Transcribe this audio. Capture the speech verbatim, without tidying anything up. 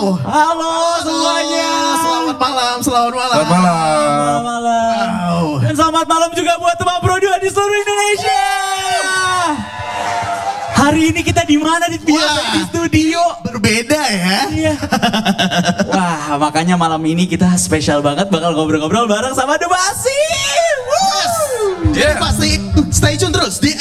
Halo semuanya. Selamat malam, selamat malam. Selamat malam. Selamat malam. Wow. Dan selamat malam juga buat teman Pro dua di seluruh Indonesia. Hari ini kita di mana di biasa di studio? Berbeda ya. Iya. Wah, makanya malam ini kita spesial banget bakal ngobrol-ngobrol bareng sama The Basim. Jadi Yeah. pasti stay tune terus di